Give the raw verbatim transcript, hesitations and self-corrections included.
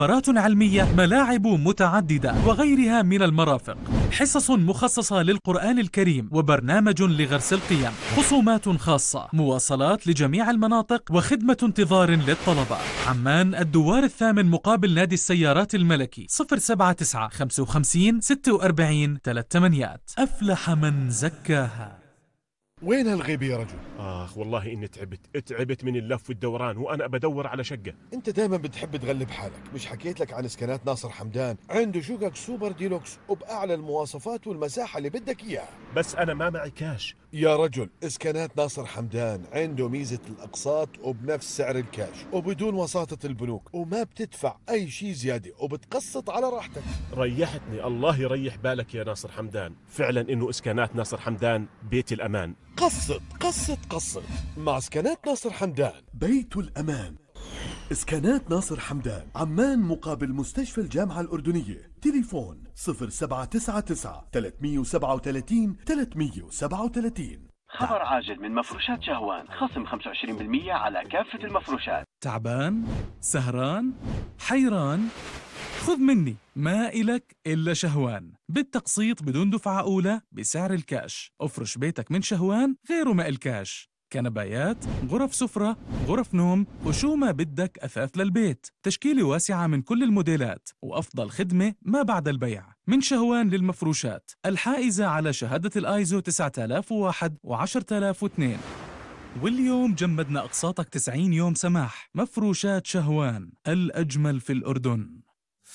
فقرات علمية، ملاعب متعددة وغيرها من المرافق، حصص مخصصة للقرآن الكريم وبرنامج لغرس القيم، خصومات خاصة، مواصلات لجميع المناطق وخدمة انتظار للطلبة. عمان الدوار الثامن مقابل نادي السيارات الملكي، صفر سبعة تسعة خمسة وخمسين ستة وأربعين ثلاث ثمانيات. أفلح من زكاها. وين هالغيبة يا رجل؟ آخ والله إني تعبت تعبت من اللف والدوران وأنا بدور على شقة. انت دايما بتحب تغلب حالك. مش حكيت لك عن اسكانات ناصر حمدان؟ عنده شقق سوبر ديلوكس وبأعلى المواصفات والمساحة اللي بدك إياها. بس أنا ما معي كاش. يا رجل، اسكانات ناصر حمدان عنده ميزة الأقساط وبنفس سعر الكاش وبدون وساطة البنوك، وما بتدفع أي شيء زيادة وبتقسط على راحتك. ريحتني، الله يريح بالك يا ناصر حمدان. فعلا إنه إسكانات ناصر حمدان بيت الأمان. قسط قسط قسط مع اسكانات ناصر حمدان، بيت الأمان. اسكانات ناصر حمدان، عمان مقابل مستشفى الجامعة الأردنية. تليفون صفر سبعة تسعة تسعة ثلاثمئة وسبعة وثلاثين ثلاثمئة وسبعة وثلاثين. خبر عاجل من مفروشات شهوان، خصم خمسة وعشرين بالمئة على كافة المفروشات. تعبان؟ سهران؟ حيران؟ خذ مني، ما إلك إلا شهوان، بالتقسيط بدون دفعة أولى بسعر الكاش. افرش بيتك من شهوان غيره ما الكاش، كنبايات، غرف سفرة، غرف نوم، وشو ما بدك أثاث للبيت. تشكيلة واسعة من كل الموديلات وأفضل خدمة ما بعد البيع. من شهوان للمفروشات الحائزة على شهادة الآيزو تسعة آلاف وواحد وعشرة آلاف واثنين. واليوم جمدنا أقساطك تسعين يوم سماح. مفروشات شهوان، الأجمل في الأردن.